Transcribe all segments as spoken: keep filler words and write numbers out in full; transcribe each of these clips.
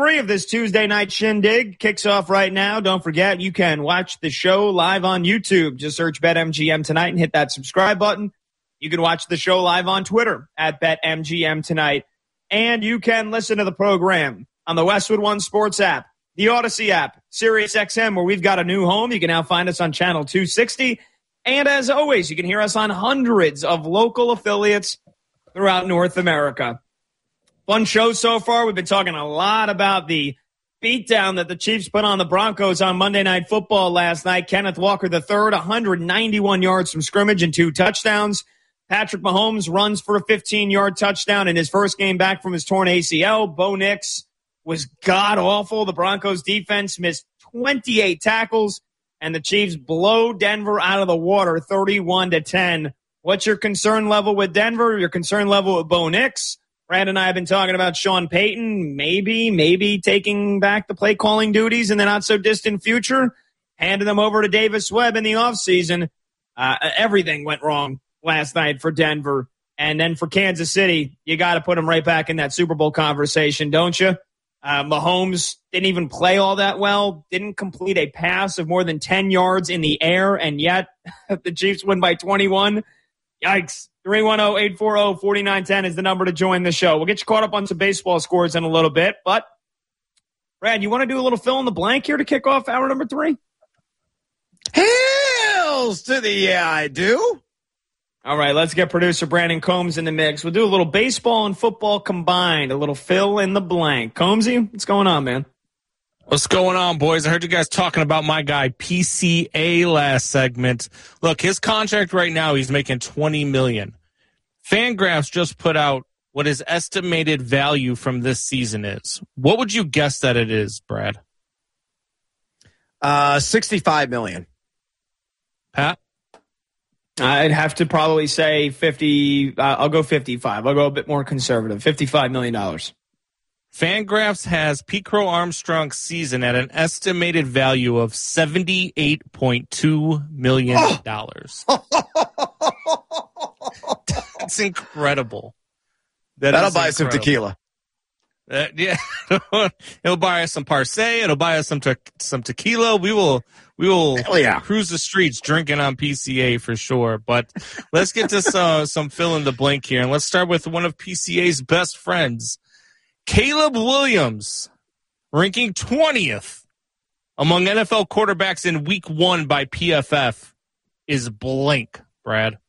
three of this Tuesday night shindig kicks off right now. Don't forget, you can watch the show live on YouTube. Just search BetMGM Tonight and hit that subscribe button. You can watch the show live on Twitter at BetMGM Tonight. And you can listen to the program on the Westwood One Sports app, the Odyssey app, SiriusXM, where we've got a new home. You can now find us on Channel two sixty. And as always, you can hear us on hundreds of local affiliates throughout North America. Fun show so far. We've been talking a lot about the beatdown that the Chiefs put on the Broncos on Monday Night Football last night. Kenneth Walker the third, one hundred ninety-one yards from scrimmage and two touchdowns. Patrick Mahomes runs for a fifteen-yard touchdown in his first game back from his torn A C L. Bo Nix was god-awful. The Broncos defense missed twenty-eight tackles, and the Chiefs blow Denver out of the water thirty-one to ten. What's your concern level with Denver? Your concern level with Bo Nix? Brad and I have been talking about Sean Payton, maybe, maybe taking back the play calling duties in the not-so-distant future, handing them over to Davis Webb in the offseason. Uh, everything went wrong last night for Denver. And then for Kansas City, you got to put them right back in that Super Bowl conversation, don't you? Uh, Mahomes didn't even play all that well, didn't complete a pass of more than ten yards in the air, and yet the Chiefs win by twenty-one. Yikes. three one zero, eight four zero, four nine one zero is the number to join the show. We'll get you caught up on some baseball scores in a little bit. But, Brad, you want to do a little fill in the blank here to kick off hour number three? Hells to the yeah, I do. All right, let's get producer Brandon Combs in the mix. We'll do a little baseball and football combined, a little fill in the blank. Combsy, what's going on, man? What's going on, boys? I heard you guys talking about my guy P C A last segment. Look, his contract right now, he's making twenty million dollars. Fangraphs just put out what his estimated value from this season is. What would you guess that it is, Brad? Uh, sixty-five million dollars. Pat? I'd have to probably say fifty. Uh, I'll go fifty-five. I'll go a bit more conservative. fifty-five million dollars. Fangraphs has Pete Crow Armstrong's season at an estimated value of seventy-eight point two million dollars. Oh. That's incredible. That That'll buy us some tequila. Uh, yeah, it'll buy us some Parçay. It'll buy us some te- some tequila. We will we will yeah. cruise the streets drinking on P C A for sure. But let's get to some, some fill in the blank here, and let's start with one of P C A's best friends, Caleb Williams, ranking twentieth among N F L quarterbacks in Week One by P F F, is blank. Brad,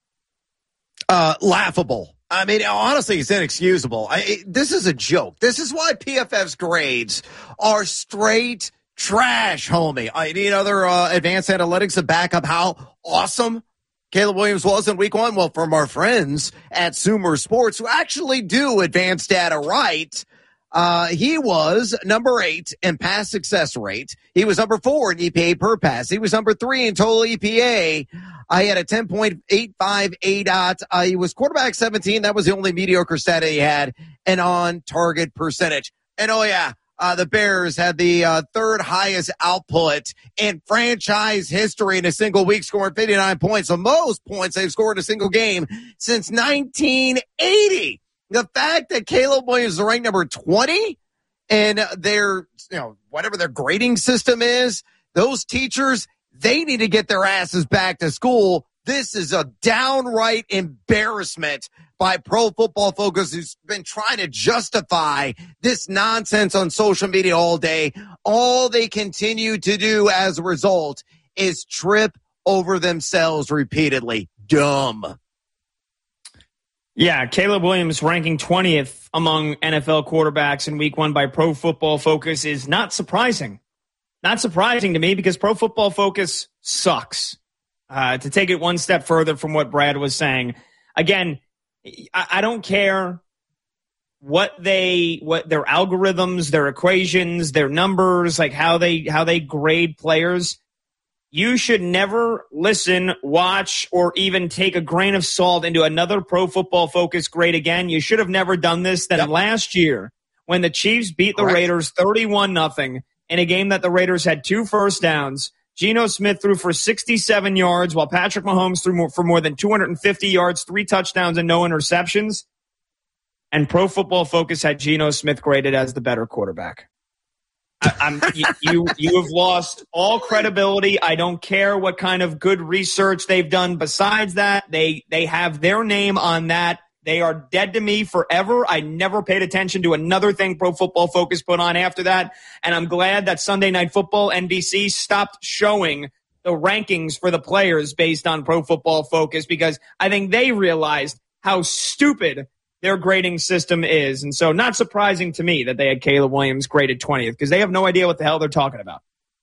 uh, laughable. I mean, honestly, it's inexcusable. I, it, this is a joke. This is why P F F's grades are straight trash, homie. I need other uh, advanced analytics to back up how awesome Caleb Williams was in week one. Well, from our friends at Sumer Sports, who actually do advanced data right, uh, he was number eight in pass success rate. He was number four in E P A per pass. He was number three in total E P A. I had a ten point eight five A D O T. Uh, he was quarterback seventeen. That was the only mediocre stat he had. And on target percentage. And oh yeah, uh, the Bears had the uh, third highest output in franchise history in a single week, scoring fifty-nine points. The most points they've scored in a single game since nineteen eighty. The fact that Caleb Williams is ranked number twenty and their, you know, whatever their grading system is, those teachers, they need to get their asses back to school. This is a downright embarrassment by Pro Football Focus, who's been trying to justify this nonsense on social media all day. All they continue to do as a result is trip over themselves repeatedly. Dumb. Yeah, Caleb Williams ranking twentieth among N F L quarterbacks in week one by Pro Football Focus is not surprising. Not surprising to me because Pro Football Focus sucks. Uh, to take it one step further from what Brad was saying, again, I, I don't care what they, what their algorithms, their equations, their numbers, like how they, how they grade players. You should never listen, watch, or even take a grain of salt into another Pro Football Focus grade again. You should have never done this. Then yep. Last year, when the Chiefs beat the Correct. Raiders thirty-one nothing in a game that the Raiders had two first downs, Geno Smith threw for sixty-seven yards, while Patrick Mahomes threw more, for more than two hundred fifty yards, three touchdowns, and no interceptions. And Pro Football Focus had Geno Smith graded as the better quarterback. I, I'm you, you. You have lost all credibility. I don't care what kind of good research they've done. Besides that, they they have their name on that. They are dead to me forever. I never paid attention to another thing Pro Football Focus put on after that, and I'm glad that Sunday Night Football N B C stopped showing the rankings for the players based on Pro Football Focus, because I think they realized how stupid their grading system is. And so not surprising to me that they had Caleb Williams graded twentieth, because they have no idea what the hell they're talking about.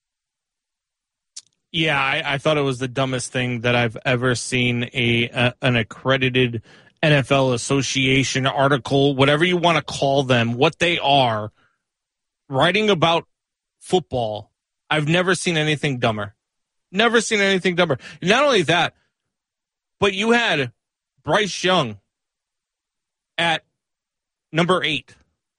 Yeah, I, I thought it was the dumbest thing that I've ever seen a, a an accredited N F L Association article, whatever you want to call them, what they are, writing about football. I've never seen anything dumber. Never seen anything dumber. Not only that, but you had Bryce Young at number eight.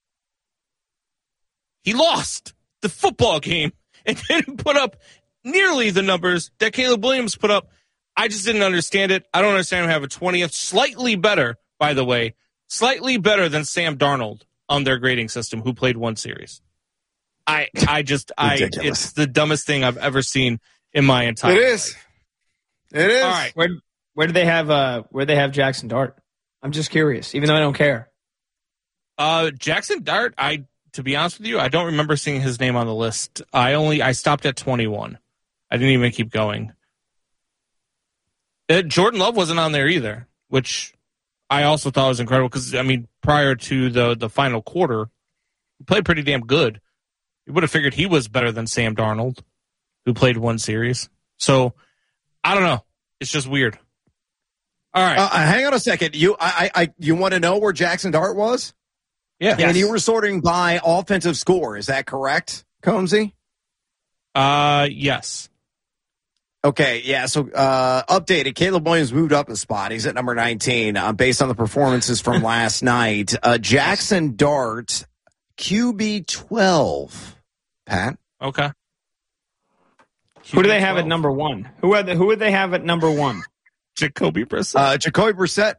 He lost the football game and didn't put up nearly the numbers that Caleb Williams put up. I just didn't understand it. I don't understand him have a twentieth. Slightly better, by the way, slightly better than Sam Darnold on their grading system, who played one series. I I just, I it's the dumbest thing I've ever seen in my entire life. It is. It is. All right. Where, where do they have, uh, where do they have Jackson Dart? I'm just curious, even though I don't care. Uh, Jackson Dart, I to be honest with you, I don't remember seeing his name on the list. I only I stopped at twenty-one. I didn't even keep going. Uh, Jordan Love wasn't on there either, which I also thought was incredible because, I mean, prior to the, the final quarter, he played pretty damn good. You would have figured he was better than Sam Darnold, who played one series. So, I don't know. It's just weird. All right. Uh, hang on a second. You I, I, you want to know where Jackson Dart was? Yeah. And you were sorting by offensive score. Is that correct, Combsy? Uh, yes. Okay, yeah, so uh, updated. Caleb Williams moved up a spot. He's at number nineteen uh, based on the performances from last night. Uh, Jackson Dart, Q B twelve. Pat? Okay. Who do they have at number one? Who are the, who would they have at number one? Jacoby Brissett. Uh, Jacoby Brissett.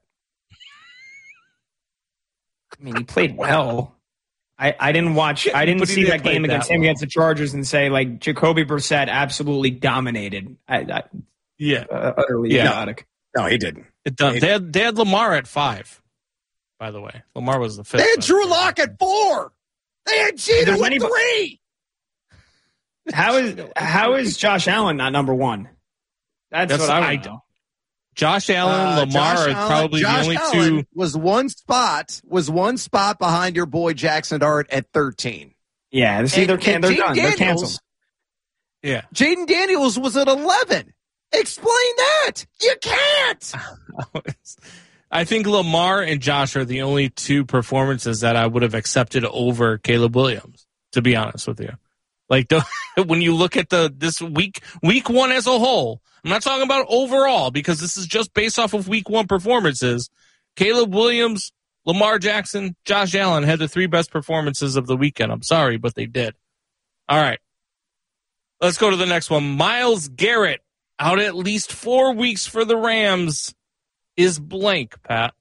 I mean, he played well. I, I didn't watch. I didn't see that game against him against the Chargers and say like Jacoby Brissett absolutely dominated. I, I, yeah, uh, utterly yeah. idiotic. No, he didn't. It done. They had, they had Lamar at five. By the way, Lamar was the fifth. They had Drew Lock at four. They had Geno at three. How is how is Josh Allen not number one? That's, That's what I, I know. Josh Allen, uh, Lamar Josh are Allen, probably Josh the only Allen two. Was one spot was one spot behind your boy Jackson Dart at thirteen. Yeah, see, they're, can, they're done. They're canceled. Yeah, Jaden Daniels was at eleven. Explain that. You can't. I think Lamar and Josh are the only two performances that I would have accepted over Caleb Williams. To be honest with you, like the, when you look at the this week week one as a whole. I'm not talking about overall because this is just based off of week one performances. Caleb Williams, Lamar Jackson, Josh Allen had the three best performances of the weekend. I'm sorry, but they did. All right. Let's go to the next one. Myles Garrett, out at least four weeks for the Rams, is blank, Pat.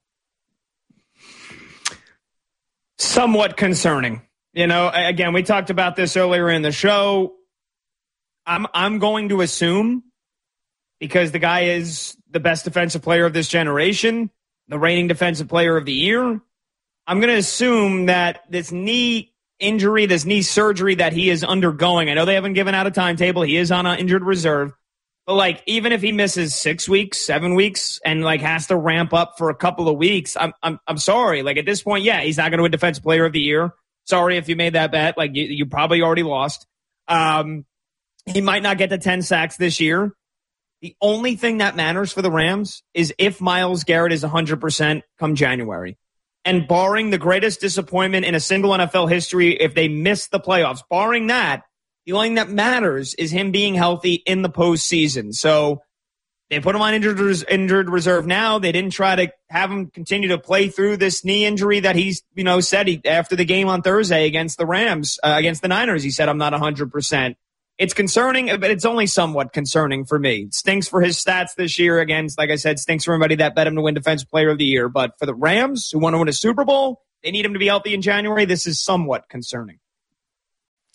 Somewhat concerning. You know, again, we talked about this earlier in the show. I'm I'm going to assume, because the guy is the best defensive player of this generation, the reigning defensive player of the year, I'm going to assume that this knee injury, this knee surgery that he is undergoing, I know they haven't given out a timetable. He is on an injured reserve. But, like, even if he misses six weeks, seven weeks, and, like, has to ramp up for a couple of weeks, I'm I'm I'm sorry. Like, at this point, yeah, he's not going to win defensive player of the year. Sorry if you made that bet. Like, you, you probably already lost. Um, he might not get to ten sacks this year. The only thing that matters for the Rams is if Myles Garrett is one hundred percent come January. And barring the greatest disappointment in a single N F L history, if they miss the playoffs, barring that, the only thing that matters is him being healthy in the postseason. So they put him on injured, injured reserve now. They didn't try to have him continue to play through this knee injury that he's, you know, said he, after the game on Thursday against the Rams, uh, against the Niners, he said, I'm not one hundred percent. It's concerning, but it's only somewhat concerning for me. It stinks for his stats this year. Again, like I said, stinks for everybody that bet him to win Defensive Player of the Year. But for the Rams, who want to win a Super Bowl, they need him to be healthy in January. This is somewhat concerning. Yeah,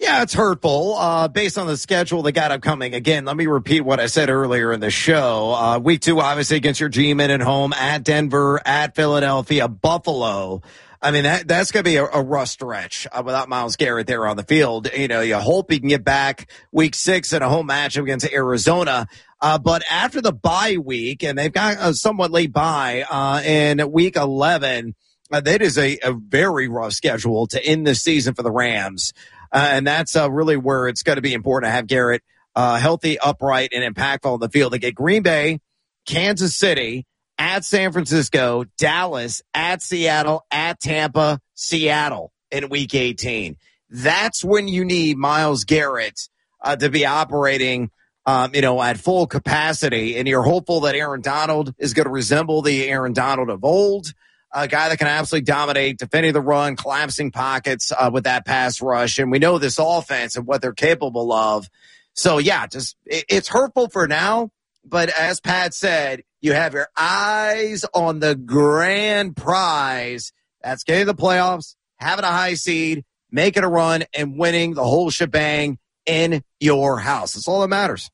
Yeah, it's hurtful uh, based on the schedule they got upcoming. Again, let me repeat what I said earlier in the show. Uh, week two, obviously, against your G-men at home, at Denver, at Philadelphia, Buffalo. I mean, that that's going to be a, a rough stretch uh, without Myles Garrett there on the field. You know, you hope he can get back week six in a home matchup against Arizona. Uh, but after the bye week, and they've got a somewhat late bye uh, in week eleven, uh, that is a, a very rough schedule to end the season for the Rams. Uh, and that's uh, really where it's going to be important to have Garrett uh, healthy, upright, and impactful on the field. They get Green Bay, Kansas City, at San Francisco, Dallas, at Seattle, at Tampa, Seattle in week eighteen. That's when you need Myles Garrett uh, to be operating, um, you know, at full capacity. And you're hopeful that Aaron Donald is going to resemble the Aaron Donald of old. A guy that can absolutely dominate, defending the run, collapsing pockets uh, with that pass rush. And we know this offense and what they're capable of. So, yeah, just it, it's hurtful for now. But as Pat said, you have your eyes on the grand prize. That's getting the playoffs, having a high seed, making a run, and winning the whole shebang in your house. That's all that matters.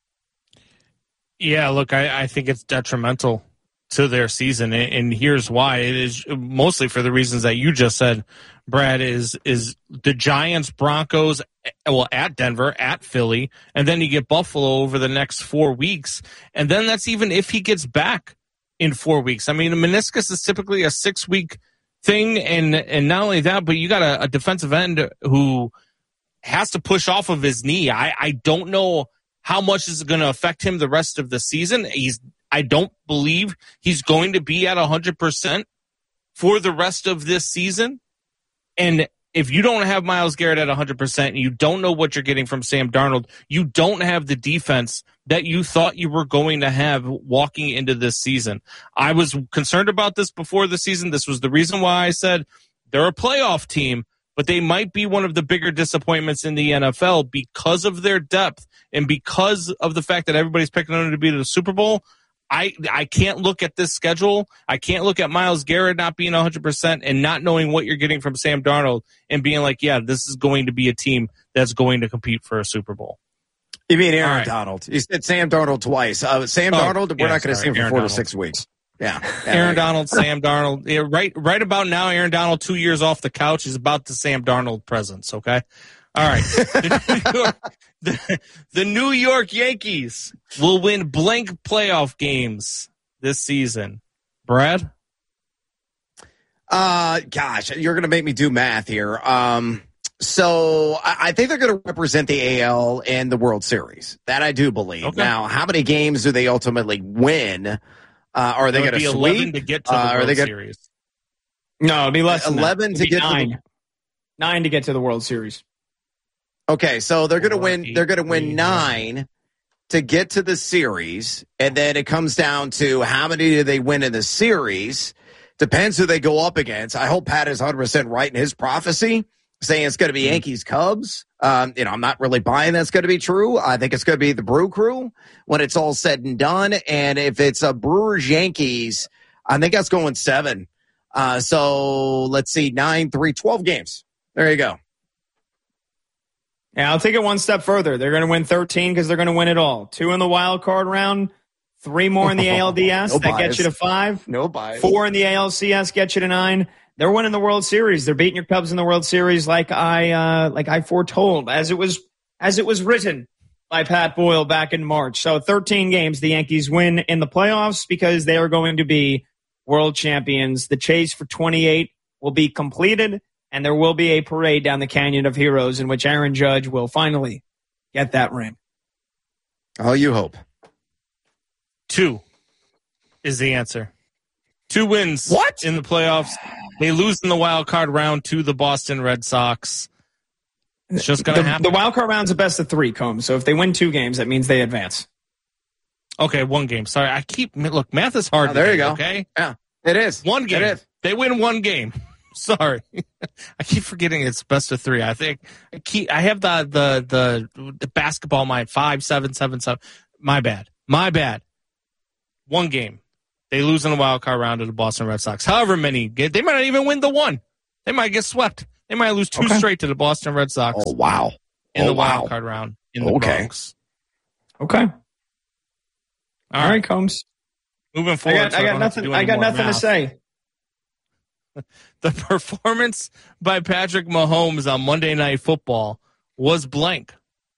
Yeah, look, I, I think it's detrimental to their season, and here's why. It is mostly for the reasons that you just said, Brad, is is the Giants, Broncos, well, at Denver, at Philly, and then you get Buffalo over the next four weeks, and then that's even if he gets back in four weeks. I mean, a meniscus is typically a six-week thing, and and not only that, but you got a, a defensive end who has to push off of his knee. I, I don't know how much is going to affect him the rest of the season. He's I don't believe he's going to be at one hundred percent for the rest of this season. And if you don't have Myles Garrett at one hundred percent and you don't know what you're getting from Sam Darnold, you don't have the defense that you thought you were going to have walking into this season. I was concerned about this before the season. This was the reason why I said they're a playoff team, but they might be one of the bigger disappointments in the N F L because of their depth and because of the fact that everybody's picking them to be to the Super Bowl. I I can't look at this schedule. I can't look at Myles Garrett not being one hundred percent and not knowing what you're getting from Sam Darnold and being like, yeah, this is going to be a team that's going to compete for a Super Bowl. You mean Aaron right. Donald? You said Sam Darnold twice. Uh, Sam oh, Darnold, we're yeah, not going to see him for Aaron four Donald. to six weeks. Yeah. yeah Aaron Donald, Sam Darnold. Yeah, right, right about now, Aaron Donald, two years off the couch, is about the Sam Darnold presence, okay? All right. The New York, the, the New York Yankees will win blank playoff games this season. Brad? Uh, gosh, you're going to make me do math here. Um, so I, I think they're going to represent the A L in the World Series. That I do believe. Okay. Now, how many games do they ultimately win? Uh, are they going to sweep? to get to the uh, World are they gonna, Series? No, it'll be less than eleven that. to get nine. to the, nine to get to the World Series. Okay, so they're going to win. They're going to win nine to get to the series, and then it comes down to how many do they win in the series. Depends who they go up against. I hope Pat is one hundred percent right in his prophecy, saying it's going to be Yankees Cubs. Um, you know, I'm not really buying that's going to be true. I think it's going to be the Brew Crew when it's all said and done. And if it's a Brewers Yankees, I think that's going seven. Uh, so let's see, nine, three, twelve games. There you go. Yeah, I'll take it one step further. They're going to win thirteen because they're going to win it all. Two in the wild card round, three more in the A L D S. No that bias. gets you to five. No bias. Four in the A L C S gets you to nine. They're winning the World Series. They're beating your Cubs in the World Series like I uh, like I foretold, as it was as it was written by Pat Boyle back in March. So thirteen games the Yankees win in the playoffs because they are going to be world champions. The chase for twenty-eight will be completed. And there will be a parade down the Canyon of Heroes in which Aaron Judge will finally get that ring. Oh, you hope. Two is the answer. Two wins what? in the playoffs. They lose in the wild card round to the Boston Red Sox. It's just going to happen. The wild card round's a best of three, Combs. So if they win two games, that means they advance. Okay, one game. Sorry, I keep look. Math is hard. Oh, there today, you go. Okay, yeah, it is one game. It is. They win one game. Sorry, I keep forgetting it's best of three. I think I keep. I have the the the, the basketball mind five seven seven seven. My bad. My bad. One game. They lose in the wild card round to the Boston Red Sox. However many, they might not even win the one. They might get swept. They might lose two okay. straight to the Boston Red Sox. Oh wow! in oh, the wow. wild card round in the okay. Bronx. Okay. All, All right, right, Combs. moving forward. I got, so I got don't have to nothing. do I any got more nothing math. to say. The performance by Patrick Mahomes on Monday Night Football was blank.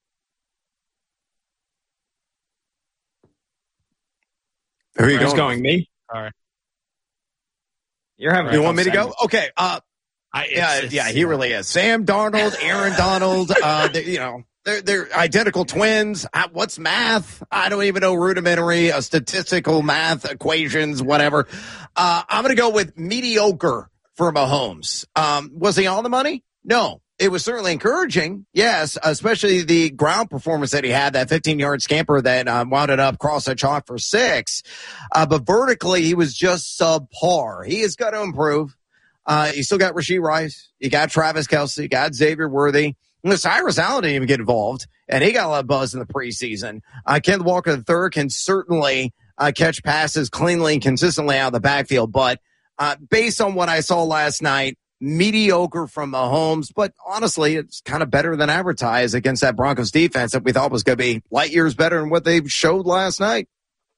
Who are you Who's going? going? Me? All right. You're having. You a want me tough to go? segment. Okay. Uh, I, it's, yeah, it's, yeah, he really is. Sam Darnold, Aaron Donald, uh, they, you know, they're, they're identical twins. Uh, what's math? I don't even know rudimentary, uh, statistical math equations, whatever. Uh, I'm going to go with mediocre for Mahomes. Um, was he on the money? No. It was certainly encouraging, yes, especially the ground performance that he had, that fifteen-yard scamper that uh, wound it up cross the chalk for six. Uh, but vertically, he was just subpar. He is going to improve. Uh, you still got Rashee Rice. You got Travis Kelce. You got Xavier Worthy. And Cyrus Allen didn't even get involved, and he got a lot of buzz in the preseason. Uh, Ken Walker the third can certainly uh, catch passes cleanly and consistently out of the backfield. But uh, based on what I saw last night, mediocre from Mahomes, but honestly, it's kind of better than advertised against that Broncos defense that we thought was going to be light years better than what they showed last night.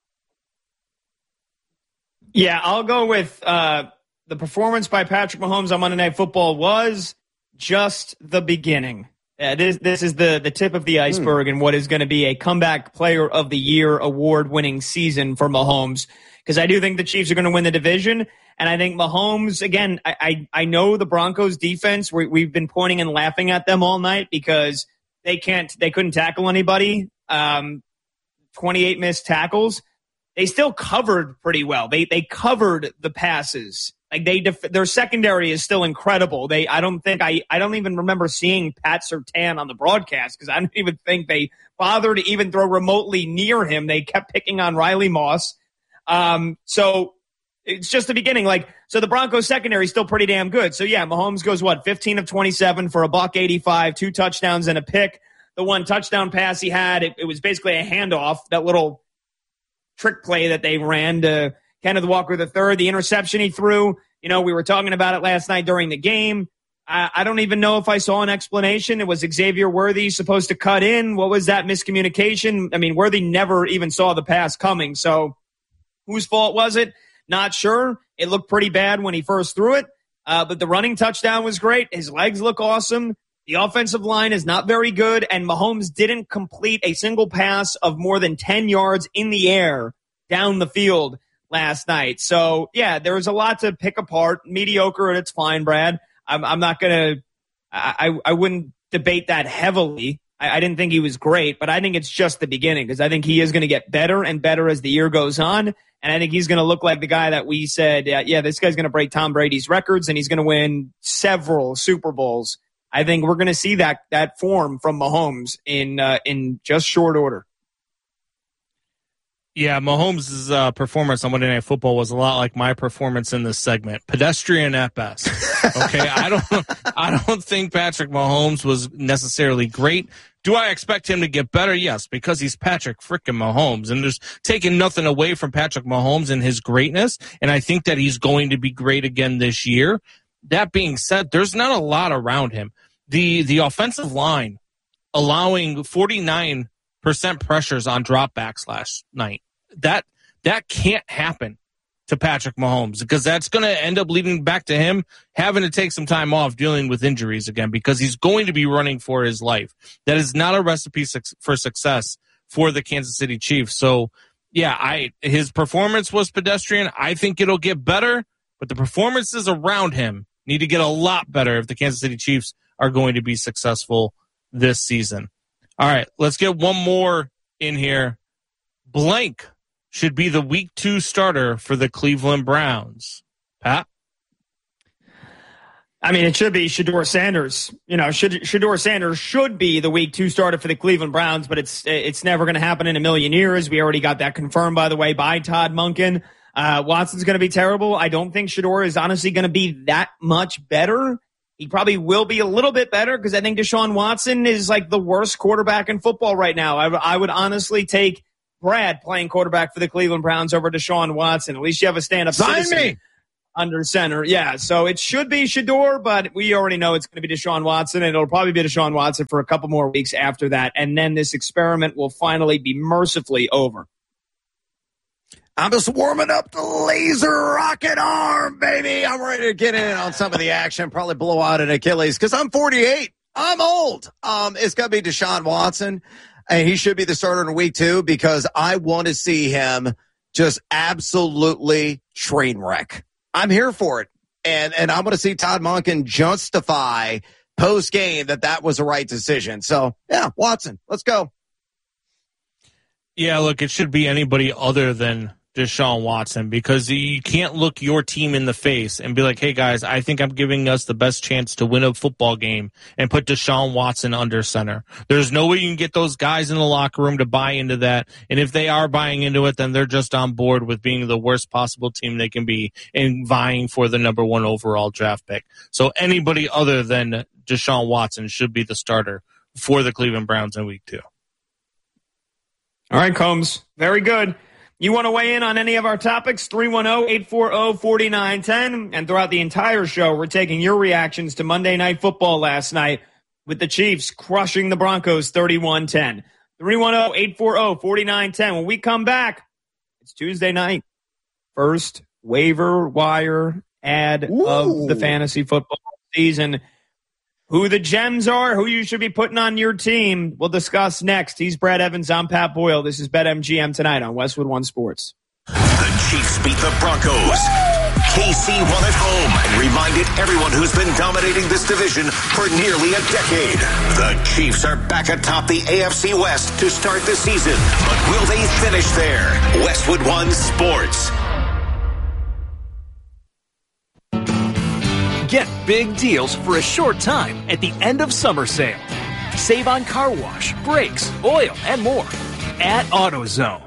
Yeah, I'll go with uh, the performance by Patrick Mahomes on Monday Night Football was just the beginning. Uh, this this is the, the tip of the iceberg hmm. and what is going to be a comeback player of the year award-winning season for Mahomes. Because I do think the Chiefs are going to win the division. And I think Mahomes, again, I, I, I know the Broncos defense, we, we've been pointing and laughing at them all night because they can't, they couldn't tackle anybody. Um, twenty-eight missed tackles. They still covered pretty well. They, they covered the passes. Like they, def- their secondary is still incredible. They, I don't think I, I don't even remember seeing Pat Surtain on the broadcast because I don't even think they bothered to even throw remotely near him. They kept picking on Riley Moss. Um, so it's just the beginning. Like, so the Broncos secondary is still pretty damn good. So yeah, Mahomes goes what, fifteen of twenty-seven for a buck eighty-five, two touchdowns and a pick. The one touchdown pass he had, it, it was basically a handoff, that little trick play that they ran to Kenneth Walker the third. The interception he threw, you know, we were talking about it last night during the game. I, I don't even know if I saw an explanation. It was Xavier Worthy supposed to cut in. What was that miscommunication? I mean, Worthy never even saw the pass coming. So whose fault was it? Not sure. It looked pretty bad when he first threw it, uh, but the running touchdown was great. His legs look awesome. The offensive line is not very good, and Mahomes didn't complete a single pass of more than ten yards in the air down the field last night. So, yeah, there was a lot to pick apart. Mediocre, and it's fine, Brad. I'm, I'm not going to – I I wouldn't debate that heavily. I, I didn't think he was great, but I think it's just the beginning because I think he is going to get better and better as the year goes on. And I think he's going to look like the guy that we said, uh, yeah, this guy's going to break Tom Brady's records and he's going to win several Super Bowls. I think we're going to see that that form from Mahomes in uh, in just short order. Yeah, Mahomes' uh, performance on Monday Night Football was a lot like my performance in this segment. Pedestrian at best. Okay, I don't I don't think Patrick Mahomes was necessarily great. Do I expect him to get better? Yes, because he's Patrick frickin' Mahomes. And there's taking nothing away from Patrick Mahomes and his greatness. And I think that he's going to be great again this year. That being said, there's not a lot around him. The the offensive line allowing forty-nine percent pressures on dropbacks last night. That that can't happen to Patrick Mahomes because that's going to end up leading back to him having to take some time off dealing with injuries again because he's going to be running for his life. That is not a recipe for success for the Kansas City Chiefs. So, yeah, I his performance was pedestrian. I think it'll get better, but the performances around him need to get a lot better if the Kansas City Chiefs are going to be successful this season. All right, let's get one more in here. Blank should be the week two starter for the Cleveland Browns. Pat? I mean, it should be Shedeur Sanders. You know, should, Shedeur Sanders should be the week two starter for the Cleveland Browns, but it's it's never going to happen in a million years. We already got that confirmed, by the way, by Todd Monken. Uh, Watson's going to be terrible. I don't think Shedeur is honestly going to be that much better. He probably will be a little bit better because I think Deshaun Watson is like the worst quarterback in football right now. I, I would honestly take Brad playing quarterback for the Cleveland Browns over Deshaun Watson. At least you have a stand-up Sign citizen. me. under center. Yeah, so it should be Shedeur, but we already know it's going to be Deshaun Watson, and it'll probably be Deshaun Watson for a couple more weeks after that, and then this experiment will finally be mercifully over. I'm just warming up the laser rocket arm, baby. I'm ready to get in on some of the action, probably blow out an Achilles, because I'm forty-eight. I'm old. Um, it's going to be Deshaun Watson, and he should be the starter in week two because I want to see him just absolutely train wreck. I'm here for it, and and I'm going to see Todd Monken justify post-game that that was the right decision. So, yeah, Watson, let's go. Yeah, look, it should be anybody other than Deshaun Watson because you can't look your team in the face and be like, hey, guys, I think I'm giving us the best chance to win a football game and put Deshaun Watson under center. There's no way you can get those guys in the locker room to buy into that. And if they are buying into it, then they're just on board with being the worst possible team they can be and vying for the number one overall draft pick. So anybody other than Deshaun Watson should be the starter for the Cleveland Browns in week two. All right, Combs. Very good. You want to weigh in on any of our topics? three one zero, eight four zero, four nine one zero. And throughout the entire show, we're taking your reactions to Monday Night Football last night with the Chiefs crushing the Broncos thirty-one ten. three one zero, eight four zero, four nine one zero. When we come back, it's Tuesday night. First waiver wire ad Ooh. of the fantasy football season. Who the gems are, who you should be putting on your team, we'll discuss next. He's Brad Evans. I'm Pat Boyle. This is BetMGM tonight on Westwood One Sports. The Chiefs beat the Broncos. K C won at home and reminded everyone who's been dominating this division for nearly a decade. The Chiefs are back atop the A F C West to start the season. But will they finish there? Westwood One Sports. Get big deals for a short time at the end of summer sale. Save on car wash, brakes, oil, and more at AutoZone.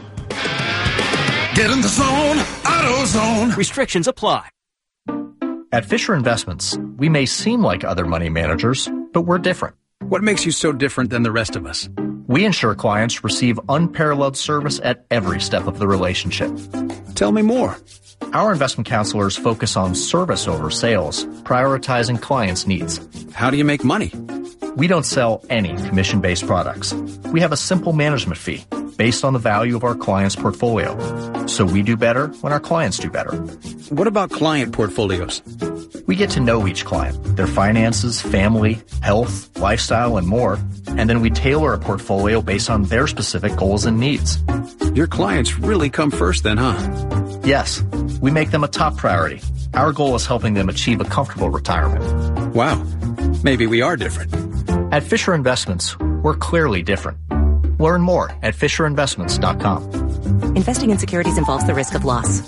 Get in the zone, AutoZone. Restrictions apply. At Fisher Investments, we may seem like other money managers, but we're different. What makes you so different than the rest of us? We ensure clients receive unparalleled service at every step of the relationship. Tell me more. Our investment counselors focus on service over sales, prioritizing clients' needs. How do you make money? We don't sell any commission-based products. We have a simple management fee based on the value of our client's portfolio. So we do better when our clients do better. What about client portfolios? We get to know each client, their finances, family, health, lifestyle, and more, and then we tailor a portfolio based on their specific goals and needs. Your clients really come first then, huh? Yes, we make them a top priority. Our goal is helping them achieve a comfortable retirement. Wow, maybe we are different. At Fisher Investments, we're clearly different. Learn more at fisher investments dot com. Investing in securities involves the risk of loss.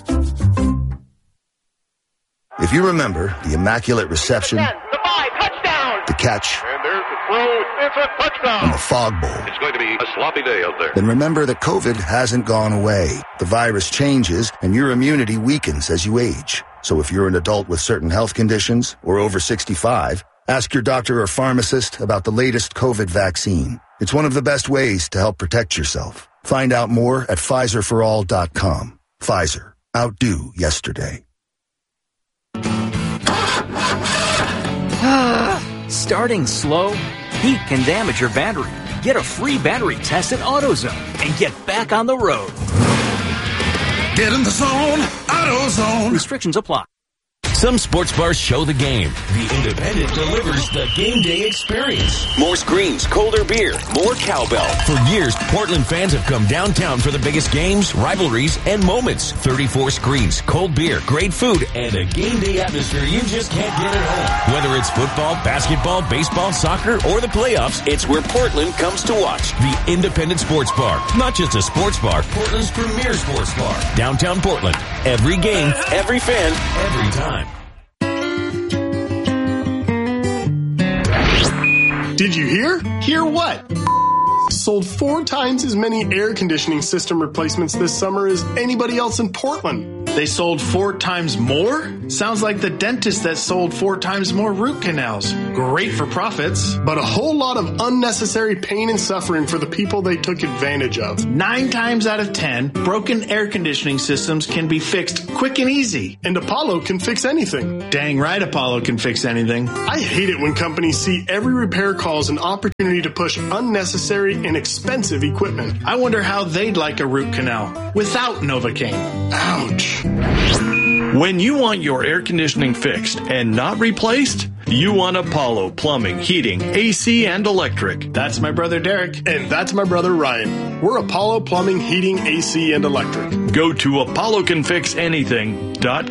If you remember the Immaculate Reception, the five, touchdown, the catch, and there's the throw, it's a touchdown, and the Fog Bowl, it's going to be a sloppy day out there. Then remember that COVID hasn't gone away. The virus changes, and your immunity weakens as you age. So if you're an adult with certain health conditions or over sixty-five, ask your doctor or pharmacist about the latest COVID vaccine. It's one of the best ways to help protect yourself. Find out more at Pfizer for all dot com. Pfizer. Outdo yesterday. Starting slow? Heat can damage your battery. Get a free battery test at AutoZone and get back on the road. Get in the zone, AutoZone. Restrictions apply. Some sports bars show the game. The Independent delivers the game day experience. More screens, colder beer, more cowbell. For years, Portland fans have come downtown for the biggest games, rivalries, and moments. thirty-four screens, cold beer, great food, and a game day atmosphere you just can't get at home. Whether it's football, basketball, baseball, soccer, or the playoffs, it's where Portland comes to watch. The Independent Sports Bar. Not just a sports bar, Portland's premier sports bar. Downtown Portland. Every game, every fan, every time. Did you hear? Hear what? Sold four times as many air conditioning system replacements this summer as anybody else in Portland. They sold four times more? Sounds like the dentist that sold four times more root canals. Great for profits. But a whole lot of unnecessary pain and suffering for the people they took advantage of. Nine times out of ten, broken air conditioning systems can be fixed quick and easy. And Apollo can fix anything. Dang right Apollo can fix anything. I hate it when companies see every repair call as an opportunity to push unnecessary and expensive equipment. I wonder how they'd like a root canal without Novocaine. Ouch. When you want your air conditioning fixed and not replaced, you want Apollo Plumbing, Heating, A C, and Electric. That's my brother Derek. And that's my brother Ryan. We're Apollo Plumbing, Heating, A C, and Electric. Go to apollo can fix anything dot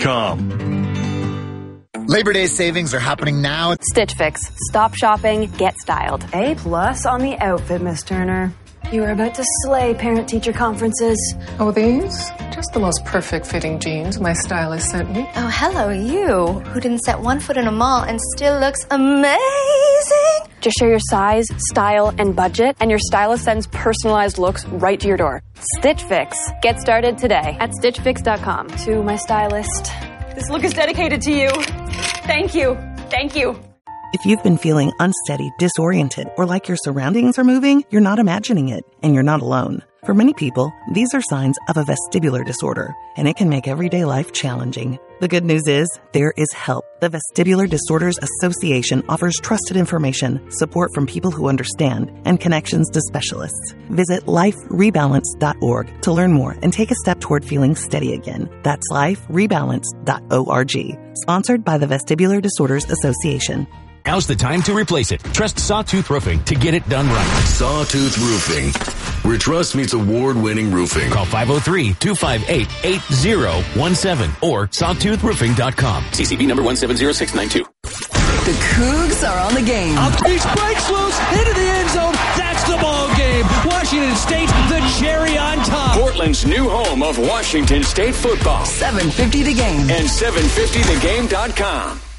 com. Labor Day savings are happening now. Stitch Fix. Stop shopping, get styled. A plus on the outfit, Miss Turner. You are about to slay parent-teacher conferences. Oh, these? Just the most perfect fitting jeans my stylist sent me. Oh, hello, you, who didn't set one foot in a mall and still looks amazing. Just share your size, style, and budget, and your stylist sends personalized looks right to your door. Stitch Fix. Get started today at stitch fix dot com. To my stylist, this look is dedicated to you. Thank you. Thank you. If you've been feeling unsteady, disoriented, or like your surroundings are moving, you're not imagining it, and you're not alone. For many people, these are signs of a vestibular disorder, and it can make everyday life challenging. The good news is, there is help. The Vestibular Disorders Association offers trusted information, support from people who understand, and connections to specialists. Visit life rebalance dot org to learn more and take a step toward feeling steady again. That's life rebalance dot org. Sponsored by the Vestibular Disorders Association. Now's the time to replace it. Trust Sawtooth Roofing to get it done right. Sawtooth Roofing, where trust meets award-winning roofing. Call five oh three, two five eight, eight oh one seven or sawtooth roofing dot com. C C B number one seven zero six nine two. The Cougs are on the game. Upbeat breaks loose into the end zone. That's the ball game. Washington State, the cherry on top. Portland's new home of Washington State football. seven fifty the game. And seven fifty the game dot com.